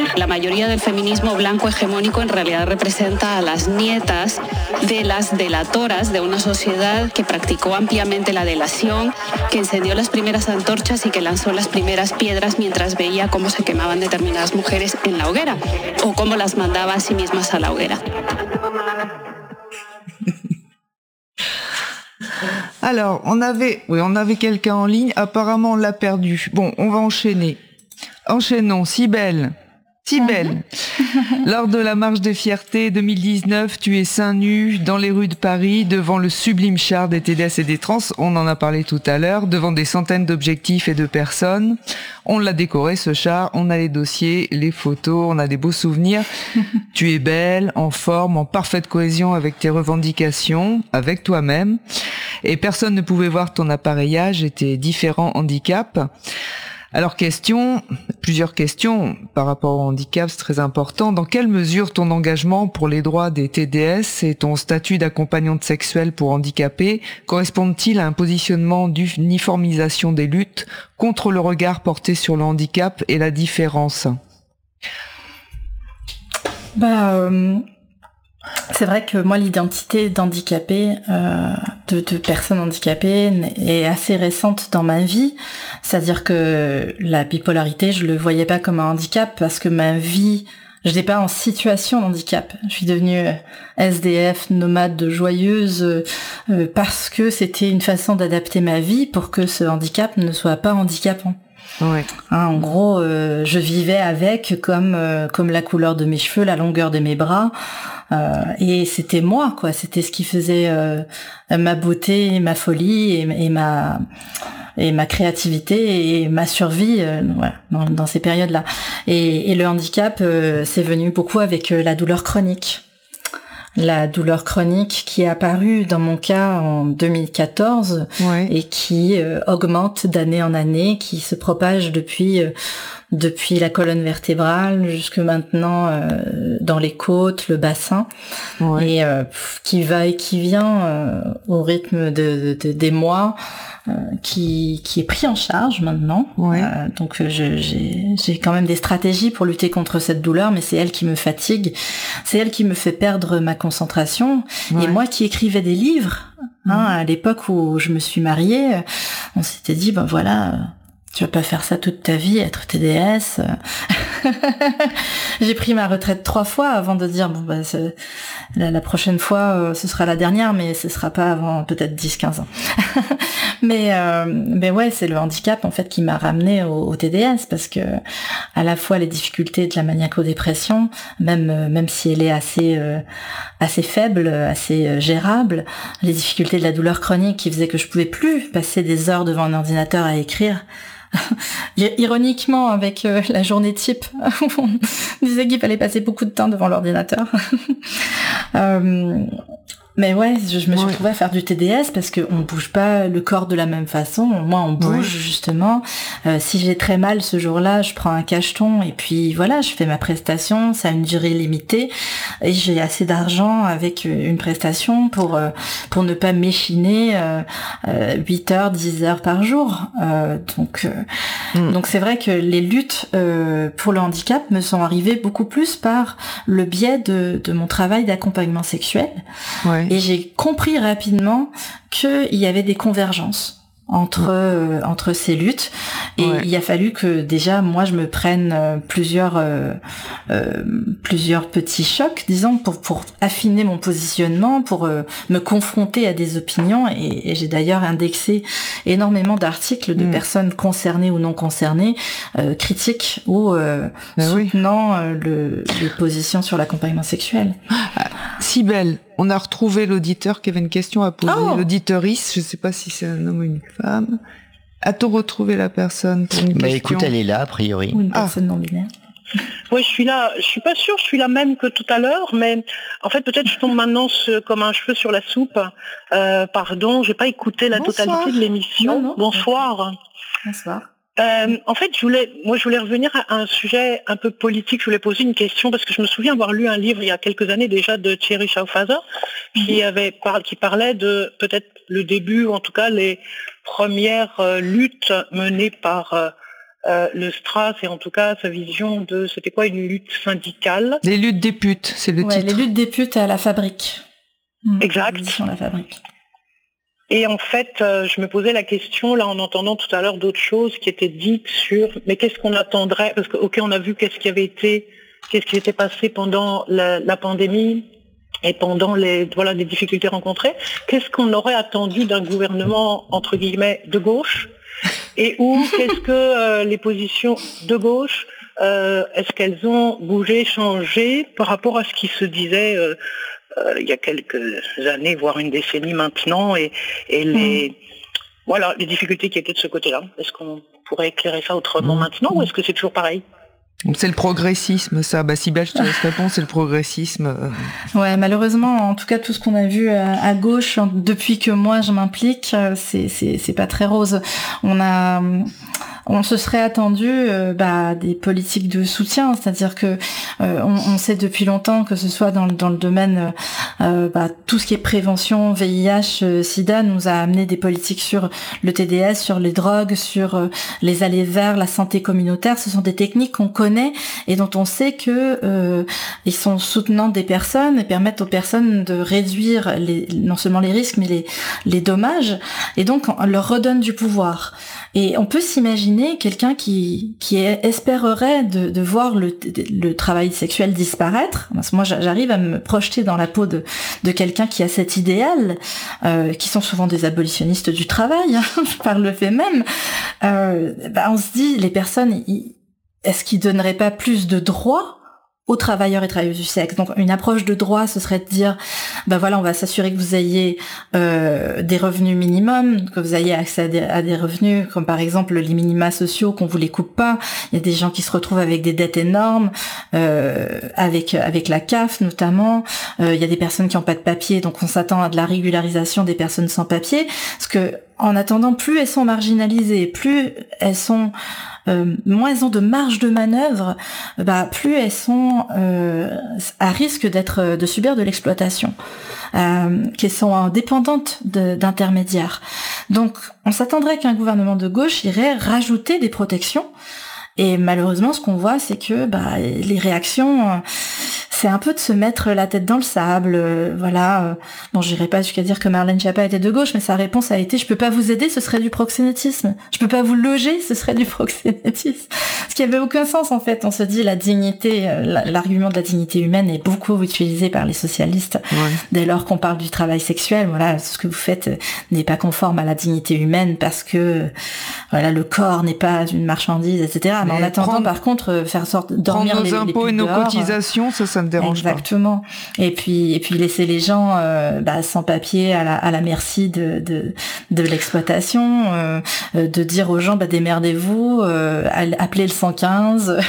La mayoría del feminismo blanco hegemónico en realidad representa a las nietas de las delatoras de una sociedad que practicó ampliamente la delación, que encendió las primeras antorchas y que lanzó las primeras piedras mientras veía cómo se quemaban determinadas mujeres en la hoguera o cómo las mandaba a sí mismas a la hoguera. Alors, on avait quelqu'un en ligne. Apparemment, on l'a perdu. Bon, on va enchaîner. Enchaînons. Cybèle. Lors de la marche des fiertés 2019, tu es seins nus dans les rues de Paris, devant le sublime char des TDS et des trans. On en a parlé tout à l'heure, devant des centaines d'objectifs et de personnes. On l'a décoré, ce char. On a les dossiers, les photos. On a des beaux souvenirs. Tu es belle, en forme, en parfaite cohésion avec tes revendications, avec toi-même. Et personne ne pouvait voir ton appareillage et tes différents handicaps. Alors plusieurs questions par rapport au handicap, c'est très important. Dans quelle mesure ton engagement pour les droits des TDS et ton statut d'accompagnante sexuelle pour handicapés correspondent-ils à un positionnement d'uniformisation des luttes contre le regard porté sur le handicap et la différence ? C'est vrai que moi, l'identité d'handicapé, de personne handicapée est assez récente dans ma vie. C'est-à-dire que la bipolarité, je le voyais pas comme un handicap parce que ma vie, je n'étais pas en situation de handicap. Je suis devenue SDF, nomade joyeuse, parce que c'était une façon d'adapter ma vie pour que ce handicap ne soit pas handicapant. Ouais. En gros, je vivais avec comme la couleur de mes cheveux, la longueur de mes bras, et c'était moi, quoi. C'était ce qui faisait ma beauté, ma folie et ma créativité et ma survie, voilà, dans ces périodes-là. Et le handicap, c'est venu beaucoup avec la douleur chronique. La douleur chronique qui est apparue dans mon cas en 2014 et qui augmente d'année en année, qui se propage depuis la colonne vertébrale jusque maintenant dans les côtes, le bassin, et qui va et qui vient au rythme des mois, qui est pris en charge maintenant. Donc j'ai quand même des stratégies pour lutter contre cette douleur, mais c'est elle qui me fatigue, c'est elle qui me fait perdre ma concentration. Et moi qui écrivais des livres, à l'époque où je me suis mariée, on s'était dit tu vas pas faire ça toute ta vie, être TDS. J'ai pris ma retraite 3 fois avant de dire la prochaine fois ce sera la dernière, mais ce sera pas avant peut-être 10-15 ans. mais ouais, c'est le handicap en fait qui m'a ramenée au TDS, parce que à la fois les difficultés de la maniaco-dépression, même si elle est assez faible, assez gérable, les difficultés de la douleur chronique qui faisaient que je pouvais plus passer des heures devant un ordinateur à écrire. Ironiquement, avec la journée type, on disait qu'il fallait passer beaucoup de temps devant l'ordinateur. Mais ouais, je me suis retrouvée à faire du TDS parce qu'on bouge pas le corps de la même façon. Moi, on bouge justement. Si j'ai très mal ce jour-là, je prends un cacheton et puis voilà, je fais ma prestation. Ça a une durée limitée et j'ai assez d'argent avec une prestation pour ne pas m'échiner 8 heures, 10 heures par jour. Donc c'est vrai que les luttes pour le handicap me sont arrivées beaucoup plus par le biais de mon travail d'accompagnement sexuel. Et j'ai compris rapidement qu'il y avait des convergences entre ces luttes, et il a fallu que déjà moi je me prenne plusieurs petits chocs, disons, pour affiner mon positionnement, pour me confronter à des opinions, et j'ai d'ailleurs indexé énormément d'articles de personnes concernées ou non concernées, critiques ou soutenant les positions sur l'accompagnement sexuel. Cybèle, on a retrouvé l'auditeur qui avait une question à poser. L'auditorice, je sais pas si c'est un homme ou une femme. A-t-on retrouvé la personne pour une question ? Écoute, elle est là, a priori. Ou une personne non binaire. Oui, je suis là. Je suis pas sûre, je suis la même que tout à l'heure, mais en fait, peut-être je tombe maintenant comme un cheveu sur la soupe. Pardon, j'ai pas écouté la totalité de l'émission. Non. Bonsoir. Bonsoir. En fait, je voulais revenir à un sujet un peu politique. Je voulais poser une question parce que je me souviens avoir lu un livre il y a quelques années déjà de Thierry Schauffaser qui parlait de peut-être le début, ou en tout cas les premières luttes menées par le Stras et en tout cas sa vision de, c'était quoi, une lutte syndicale. Les luttes des putes, c'est le titre. Les luttes des putes à la fabrique. Exact. Sur la fabrique. Et en fait, je me posais la question, là, en entendant tout à l'heure d'autres choses qui étaient dites sur, mais qu'est-ce qu'on attendrait, parce que, ok, on a vu qu'est-ce qui s'était passé pendant la pandémie et pendant les difficultés rencontrées. Qu'est-ce qu'on aurait attendu d'un gouvernement, entre guillemets, de gauche? Et qu'est-ce que les positions de gauche, est-ce qu'elles ont bougé, changé par rapport à ce qui se disait il y a quelques années, voire une décennie maintenant, et les difficultés qui étaient de ce côté-là. Est-ce qu'on pourrait éclairer ça autrement maintenant, ou est-ce que c'est toujours pareil? C'est le progressisme, ça. Sybelle, je te laisse répondre, c'est le progressisme. Ouais, malheureusement, en tout cas, tout ce qu'on a vu à gauche, depuis que moi je m'implique, c'est pas très rose. On se serait attendu des politiques de soutien, c'est-à-dire que on sait depuis longtemps que ce soit dans le domaine tout ce qui est prévention, VIH, SIDA nous a amené des politiques sur le TDS, sur les drogues, sur les allées vers la santé communautaire. Ce sont des techniques qu'on connaît et dont on sait que ils sont soutenants des personnes et permettent aux personnes de réduire non seulement les risques mais les dommages, et donc on leur redonne du pouvoir. Et on peut s'imaginer quelqu'un qui espérerait de voir le travail sexuel disparaître. Parce que moi, j'arrive à me projeter dans la peau de quelqu'un qui a cet idéal, qui sont souvent des abolitionnistes du travail, par le fait même. On se dit, les personnes, est-ce qu'ils donneraient pas plus de droits aux travailleurs et travailleuses du sexe? Donc une approche de droit, ce serait de dire on va s'assurer que vous ayez des revenus minimums, que vous ayez accès à des revenus comme par exemple les minima sociaux, qu'on vous les coupe pas. Il y a des gens qui se retrouvent avec des dettes énormes, avec la CAF notamment. Il y a des personnes qui n'ont pas de papier, donc on s'attend à de la régularisation des personnes sans papier, parce que en attendant, plus elles sont marginalisées, plus elles sont moins elles ont de marge de manœuvre, plus elles sont à risque de subir de l'exploitation, qu'elles sont dépendantes d'intermédiaires. Donc, on s'attendrait qu'un gouvernement de gauche irait rajouter des protections. Et malheureusement, ce qu'on voit, c'est que les réactions, c'est un peu de se mettre la tête dans le sable. J'irai pas jusqu'à dire que Marlène Schiappa était de gauche, mais sa réponse a été: je peux pas vous aider, ce serait du proxénétisme. Je peux pas vous loger, ce serait du proxénétisme. Ce qui avait aucun sens, en fait. On se dit, la dignité, l'argument de la dignité humaine est beaucoup utilisé par les socialistes. Ouais. Dès lors qu'on parle du travail sexuel, ce que vous faites n'est pas conforme à la dignité humaine parce que, le corps n'est pas une marchandise, etc. Mais en attendant, par contre, faire dormir les impôts et nos cotisations, ça me dérange exactement. Pas. Et puis laisser les gens sans papier à la merci de l'exploitation, de dire aux gens démerdez-vous, appelez le 115.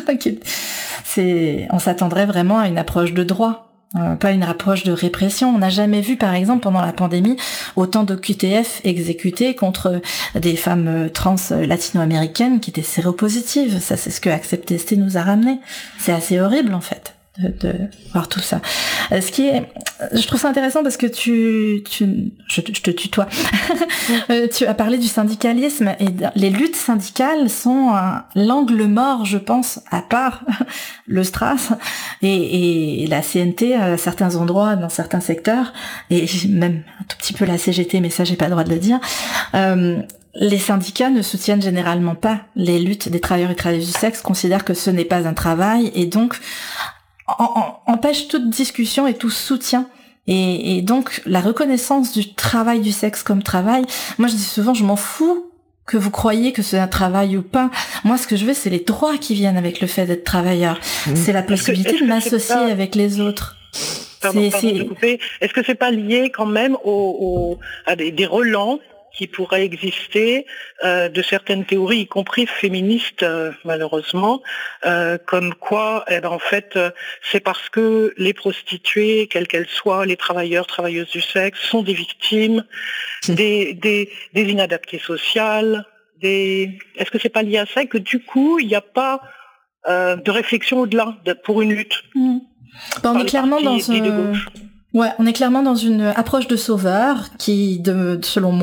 On s'attendrait vraiment à une approche de droit. Pas une approche de répression. On n'a jamais vu, par exemple, pendant la pandémie, autant d'OQTF exécutés contre des femmes trans latino-américaines qui étaient séropositives. Ça, c'est ce que Accept-ST nous a ramené. C'est assez horrible, en fait, de voir tout ça. Je trouve ça intéressant parce que je te tutoie. Tu as parlé du syndicalisme, et les luttes syndicales sont l'angle mort, je pense, à part le Stras et la CNT à certains endroits, dans certains secteurs, et même un tout petit peu la CGT, mais ça j'ai pas le droit de le dire. Les syndicats ne soutiennent généralement pas les luttes des travailleurs et travailleuses du sexe, considèrent que ce n'est pas un travail, et donc empêche toute discussion et tout soutien. Et donc, la reconnaissance du travail du sexe comme travail, moi je dis souvent, je m'en fous que vous croyez que c'est un travail ou pas. Moi, ce que je veux, c'est les droits qui viennent avec le fait d'être travailleur. C'est la possibilité de m'associer avec les autres. Est-ce que c'est pas lié quand même à des relents qui pourraient exister de certaines théories, y compris féministes, malheureusement, comme quoi, en fait, c'est parce que les prostituées, quelles qu'elles soient, les travailleurs, travailleuses du sexe, sont des victimes, des inadaptés sociales, Est-ce que c'est pas lié à ça et que du coup, il n'y a pas de réflexion au-delà pour une lutte? On est clairement on est clairement dans une approche de sauveur qui, selon moi, est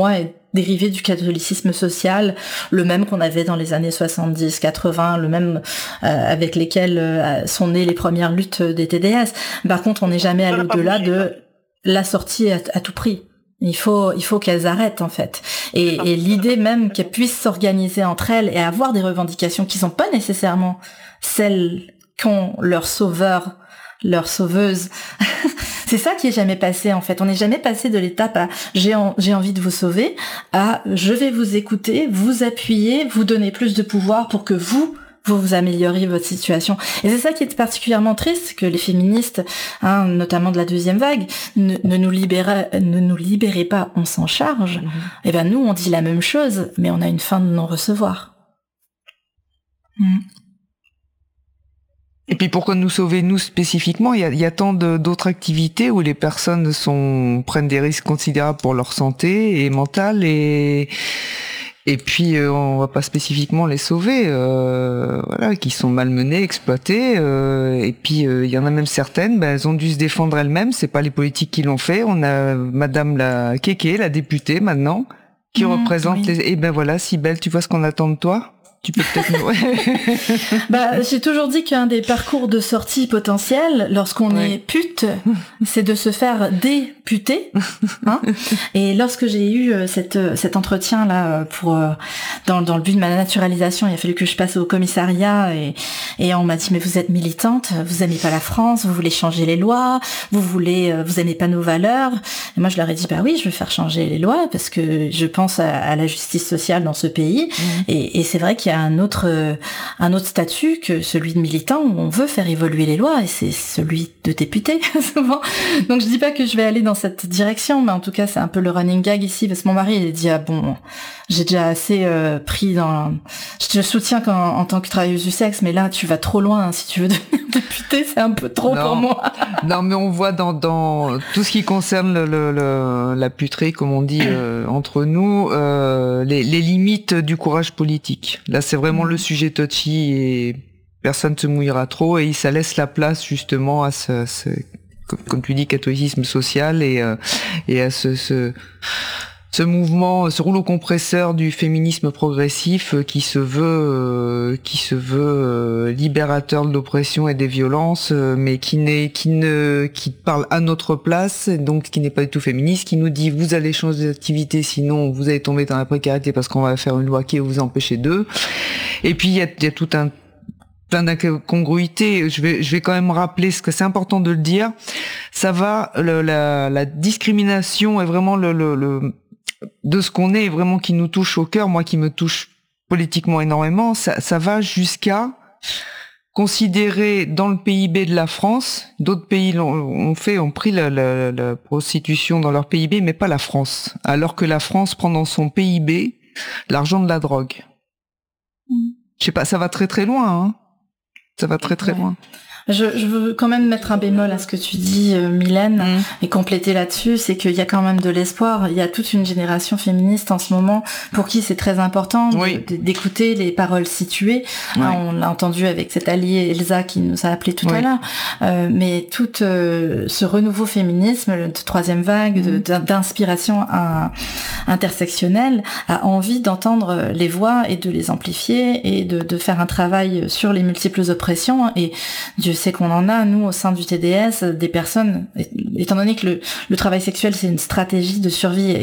dérivé du catholicisme social, le même qu'on avait dans les années 70-80, le même avec lesquels sont nées les premières luttes des TDS. Par contre, on n'est jamais allé au-delà de la sortie à tout prix. Il faut qu'elles arrêtent, en fait. Et l'idée même qu'elles puissent s'organiser entre elles et avoir des revendications qui sont pas nécessairement celles qu'ont leurs sauveurs, leurs sauveuses. C'est ça qui est jamais passé, en fait. On n'est jamais passé de l'étape à j'ai envie de vous sauver à je vais vous écouter, vous appuyer, vous donner plus de pouvoir pour que vous amélioriez votre situation. Et c'est ça qui est particulièrement triste, que les féministes, notamment de la deuxième vague, ne nous libérez pas, on s'en charge. Et ben nous, on dit la même chose, mais on a une fin de non-recevoir. Et puis pourquoi nous sauver, nous spécifiquement? Il y a tant d'autres activités où les personnes prennent des risques considérables pour leur santé et mentale, et puis on va pas spécifiquement les sauver, voilà, qui sont malmenées, exploitées, et puis il y en a même certaines, elles ont dû se défendre elles-mêmes, c'est pas les politiques qui l'ont fait. On a Madame la Kéké, la députée maintenant, qui représente les... Et ben voilà, Cybèle, tu vois ce qu'on attend de toi? Tu peux peut-être nous... j'ai toujours dit qu'un des parcours de sortie potentiels, lorsqu'on est pute, c'est de se faire députer. Et lorsque j'ai eu cet entretien là dans le but de ma naturalisation, il a fallu que je passe au commissariat et on m'a dit mais vous êtes militante, vous aimez pas la France, vous voulez changer les lois, vous aimez pas nos valeurs. Et moi je leur ai dit oui, je veux faire changer les lois parce que je pense à la justice sociale dans ce pays. Et c'est vrai qu'il y a un autre statut que celui de militant où on veut faire évoluer les lois, et c'est celui de député souvent. Donc je dis pas que je vais aller dans cette direction, mais en tout cas c'est un peu le running gag ici, parce que mon mari il dit j'ai déjà assez pris dans... Je te soutiens en tant que travailleuse du sexe, mais là tu vas trop loin, si tu veux devenir députée, c'est un peu trop pour moi. Non, mais on voit dans tout ce qui concerne la puterie, comme on dit entre nous, les limites du courage politique. Là, c'est vraiment le sujet touchy et personne ne se mouillera trop, et ça laisse la place justement à ce comme tu dis, catholicisme social et à ce mouvement, ce rouleau compresseur du féminisme progressif qui se veut libérateur de l'oppression et des violences, mais qui parle à notre place, donc qui n'est pas du tout féministe, qui nous dit vous allez changer d'activité, sinon vous allez tomber dans la précarité parce qu'on va faire une loi qui va vous empêcher d'eux. Et puis il y a tout plein d'incongruités. Je vais quand même rappeler, ce que c'est important de le dire. Ça va, la discrimination est vraiment de ce qu'on est, vraiment qui nous touche au cœur, moi qui me touche politiquement énormément, ça va jusqu'à considérer dans le PIB de la France, d'autres pays ont pris la prostitution dans leur PIB, mais pas la France, alors que la France prend dans son PIB l'argent de la drogue. Je sais pas, ça va très très loin, ça va très très loin. Je veux quand même mettre un bémol à ce que tu dis, Mylène, et compléter là-dessus, c'est qu'il y a quand même de l'espoir. Il y a toute une génération féministe en ce moment pour qui c'est très important d'écouter les paroles situées. On l'a entendu avec cette alliée Elsa qui nous a appelé tout à l'heure. Mais tout ce renouveau féminisme, le troisième vague d'inspiration intersectionnelle, a envie d'entendre les voix et de les amplifier et de faire un travail sur les multiples oppressions. Et Dieu sait qu'on en a, nous, au sein du TDS, des personnes, étant donné que le travail sexuel, c'est une stratégie de survie